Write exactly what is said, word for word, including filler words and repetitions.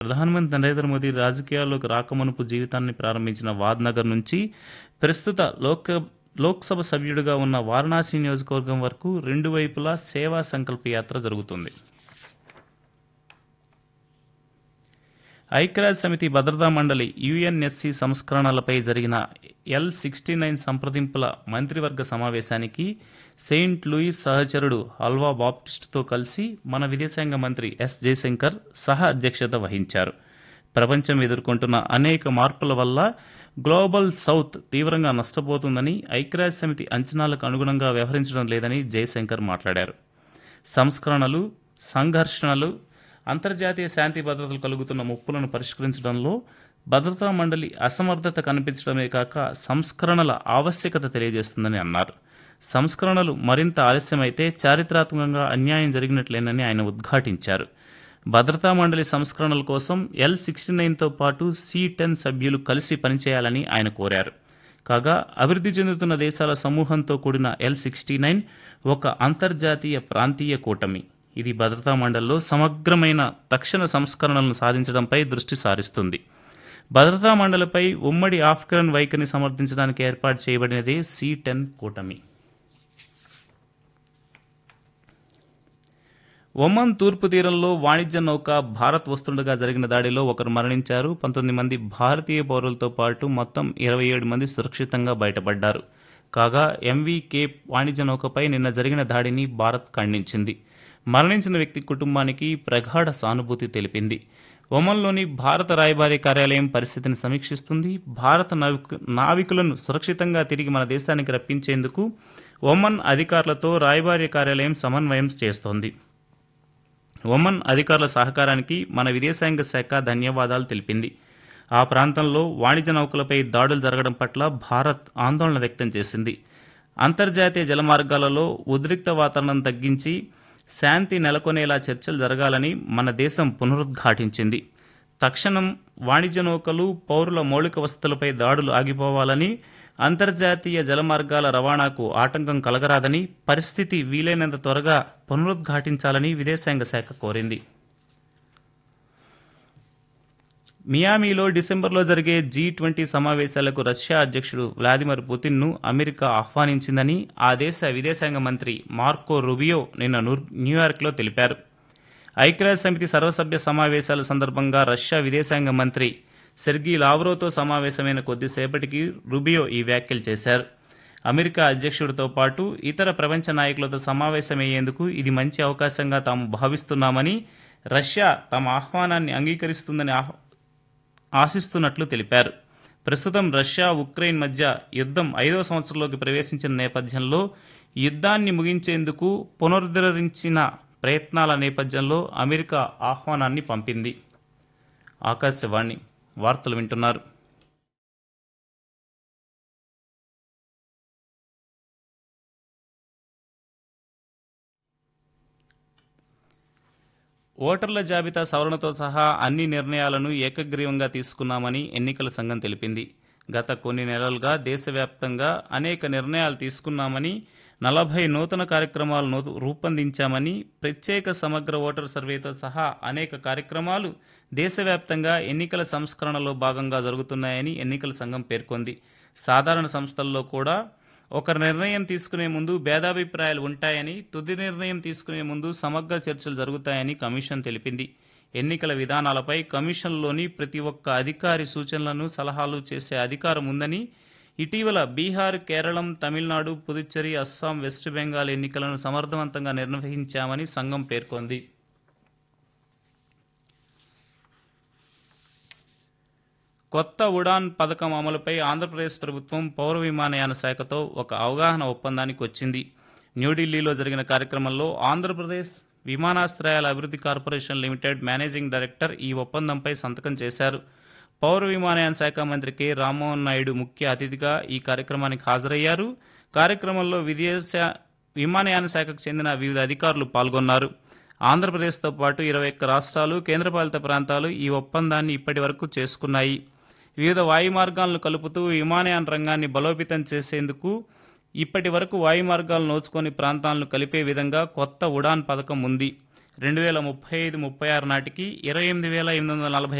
ప్రధానమంత్రి నరేంద్ర మోదీ రాజకీయాల్లోకి రాకమునుపు జీవితాన్ని ప్రారంభించిన వాద్నగర్ నుంచి ప్రస్తుత లోక లోక్సభ సభ్యుడిగా ఉన్న వారణాసి నియోజకవర్గం వరకు రెండు వైపులా సేవా సంకల్ప యాత్ర జరుగుతుంది. ఐక్యరాజ్య సమితి భద్రతా మండలి యుఎన్ఎస్సి సంస్కరణలపై జరిగిన ఎల్ సిక్స్టీ నైన్ సంప్రదింపుల మంత్రివర్గ సమావేశానికి సెయింట్ లూయిస్ సహచరుడు హల్వా బాప్టిస్టుతో కలిసి మన విదేశాంగ మంత్రి ఎస్ జయశంకర్ సహ అధ్యక్షత వహించారు. ప్రపంచం ఎదుర్కొంటున్న అనేక మార్పుల వల్ల గ్లోబల్ సౌత్ తీవ్రంగా నష్టపోతుందని, ఐక్యరాజ్య సమితి అంచనాలకు అనుగుణంగా వ్యవహరించడం లేదని జయశంకర్ మాట్లాడారు. సంస్కరణలు, సంఘర్షణలు, అంతర్జాతీయ శాంతి భద్రతలు కలుగుతున్న ముప్పులను పరిష్కరించడంలో భద్రతా మండలి అసమర్థత కనిపించడమే కాక సంస్కరణల ఆవశ్యకత తెలియజేస్తుందని అన్నారు. సంస్కరణలు మరింత ఆలస్యమైతే చారిత్రాత్మకంగా అన్యాయం జరిగినట్లేనని ఆయన ఉద్ఘాటించారు. భద్రతా మండలి సంస్కరణల కోసం ఎల్ సిక్స్టీ నైన్తో పాటు సి టెన్ సభ్యులు కలిసి పనిచేయాలని ఆయన కోరారు. కాగా అభివృద్ధి చెందుతున్న దేశాల సమూహంతో కూడిన ఎల్ సిక్స్టీ నైన్ ఒక అంతర్జాతీయ ప్రాంతీయ కూటమి. ఇది భద్రతా మండలిలో సమగ్రమైన తక్షణ సంస్కరణలను సాధించడంపై దృష్టి సారిస్తుంది. భద్రతా మండలిపై ఉమ్మడి ఆఫ్ఘన్ వైఖరిని సమర్థించడానికి ఏర్పాటు చేయబడినదే సి టెన్ కూటమి. ఒమన్ తూర్పు తీరంలో వాణిజ్య నౌక భారత్ వస్తుండగా జరిగిన దాడిలో ఒకరు మరణించారు. పంతొమ్మిది మంది భారతీయ పౌరులతో పాటు మొత్తం ఇరవై ఏడు మంది సురక్షితంగా బయటపడ్డారు. కాగా ఎంవీ కేప్ వాణిజ్య నౌకపై నిన్న జరిగిన దాడిని భారత్ ఖండించింది. మరణించిన వ్యక్తి కుటుంబానికి ప్రగాఢ సానుభూతి తెలిపింది. ఒమన్లోని భారత రాయబారి కార్యాలయం పరిస్థితిని సమీక్షిస్తుంది. భారత నావికులను సురక్షితంగా తిరిగి మన దేశానికి రప్పించేందుకు ఒమన్ అధికారులతో రాయబారి కార్యాలయం సమన్వయం చేస్తోంది. ఒమన్ అధికారుల సహకారానికి మన విదేశాంగ శాఖ ధన్యవాదాలు తెలిపింది. ఆ ప్రాంతంలో వాణిజ్య నౌకలపై దాడులు జరగడం పట్ల భారత్ ఆందోళన వ్యక్తం చేసింది. అంతర్జాతీయ జలమార్గాలలో ఉద్రిక్త వాతావరణం తగ్గించి శాంతి నెలకొనేలా చర్చలు జరగాలని మన దేశం పునరుద్ఘాటించింది. తక్షణం వాణిజ్య నౌకలు, పౌరుల మౌలిక వసతులపై దాడులు ఆగిపోవాలని, అంతర్జాతీయ జలమార్గాల రవాణాకు ఆటంకం కలగరాదని, పరిస్థితి వీలైనంత త్వరగా పునరుద్ఘాటించాలని విదేశాంగ శాఖ కోరింది. మియామిలో డిసెంబర్లో జరిగే జీ ట్వంటీ సమావేశాలకు రష్యా అధ్యక్షుడు వ్లాదిమిర్ పుతిన్ను అమెరికా ఆహ్వానించిందని ఆ దేశ విదేశాంగ మంత్రి మార్కో రూబియో నిన్న న్యూయార్క్లో తెలిపారు. ఐక్యరాజ్య సమితి సర్వసభ్య సమావేశాల సందర్భంగా రష్యా విదేశాంగ మంత్రి సెర్గీ లావ్రోతో సమావేశమైన కొద్దిసేపటికి రూబియో ఈ వ్యాఖ్యలు చేశారు. అమెరికా అధ్యక్షుడితో పాటు ఇతర ప్రపంచ నాయకులతో సమావేశమయ్యేందుకు ఇది మంచి అవకాశంగా తాము భావిస్తున్నామని, రష్యా తమ ఆహ్వానాన్ని అంగీకరిస్తుందని ఆశిస్తున్నట్లు తెలిపారు. ప్రస్తుతం రష్యా, ఉక్రెయిన్ మధ్య యుద్ధం ఐదో సంవత్సరంలోకి ప్రవేశించిన నేపథ్యంలో యుద్ధాన్ని ముగించేందుకు పునరుద్ధరించిన ప్రయత్నాల నేపథ్యంలో అమెరికా ఆహ్వానాన్ని పంపింది. ఆకాశవాణి వార్తలు వింటున్నారు. ఓటర్ల జాబితా సవరణతో సహా అన్ని నిర్ణయాలను ఏకగ్రీవంగా తీసుకున్నామని ఎన్నికల సంఘం తెలిపింది. గత కొన్ని నెలలుగా దేశవ్యాప్తంగా అనేక నిర్ణయాలు తీసుకున్నామని, నలభై నూతన కార్యక్రమాలను రూపొందించామని, ప్రత్యేక సమగ్ర ఓటర్ సర్వేతో సహా అనేక కార్యక్రమాలు దేశవ్యాప్తంగా ఎన్నికల సంస్కరణలో భాగంగా జరుగుతున్నాయని ఎన్నికల సంఘం పేర్కొంది. సాధారణ సంస్థల్లో కూడా ఒక నిర్ణయం తీసుకునే ముందు భేదాభిప్రాయాలు ఉంటాయని, తుది నిర్ణయం తీసుకునే ముందు సమగ్ర చర్చలు జరుగుతాయని కమిషన్ తెలిపింది. ఎన్నికల విధానాలపై కమిషన్లోని ప్రతి ఒక్క అధికారి సూచనలను, సలహాలు చేసే అధికారం ఉందని, ఇటీవల బీహార్, కేరళం, తమిళనాడు, పుదుచ్చేరి, అస్సాం, వెస్ట్ బెంగాల్ ఎన్నికలను సమర్థవంతంగా నిర్వహించామని సంఘం పేర్కొంది. కొత్త ఉడాన్ పథకం అమలుపై ఆంధ్రప్రదేశ్ ప్రభుత్వం పౌర విమానయాన శాఖతో ఒక అవగాహన ఒప్పందానికి వచ్చింది. న్యూఢిల్లీలో జరిగిన కార్యక్రమంలో ఆంధ్రప్రదేశ్ విమానాశ్రయాల అభివృద్ధి కార్పొరేషన్ లిమిటెడ్ మేనేజింగ్ డైరెక్టర్ ఈ ఒప్పందంపై సంతకం చేశారు. పౌర విమానయాన శాఖ మంత్రి కె రామ్మోహన్ నాయుడు ముఖ్య అతిథిగా ఈ కార్యక్రమానికి హాజరయ్యారు. కార్యక్రమంలో విదేశ విమానయాన శాఖకు చెందిన వివిధ అధికారులు పాల్గొన్నారు. ఆంధ్రప్రదేశ్తో పాటు ఇరవై ఒక్క రాష్ట్రాలు, కేంద్రపాలిత ప్రాంతాలు ఈ ఒప్పందాన్ని ఇప్పటి వరకు చేసుకున్నాయి. వివిధ వాయు మార్గాలను కలుపుతూ విమానయాన రంగాన్ని బలోపేతం చేసేందుకు ఇప్పటి వరకు వాయు మార్గాలు నోచుకొని ప్రాంతాలను కలిపే విధంగా కొత్త ఉడాన్ పథకం ఉంది. రెండు వేల ముప్పై ఐదు ముప్పై ఆరు నాటికి ఇరవై ఎనిమిది వేల ఎనిమిది వందల నలభై